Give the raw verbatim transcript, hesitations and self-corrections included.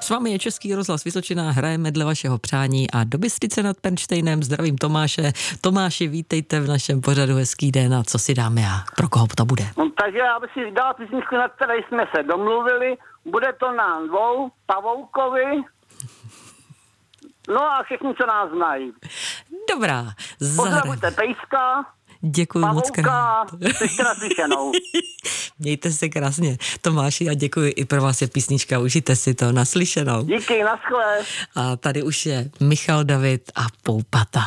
S vámi je Český rozhlas Vysočina, hrajeme dle vašeho přání a do Bystrice nad Pernštejnem zdravím Tomáše. Tomáši, vítejte v našem pořadu Hezký den a co si dáme a pro koho to bude? No, takže já bych si dal písničku, na které jsme se domluvili. Bude to na dvou, Pavoukovi, no a všichni, co nás znají. Dobrá. Pozdravujte Pejska, děkuji moc krát. Pavouka, naslyšenou. Mějte se krásně, Tomáši, a děkuji, i pro vás je písnička, užijte si to, naslyšenou. Díky, naschle. A tady už je Michal David a Poupata.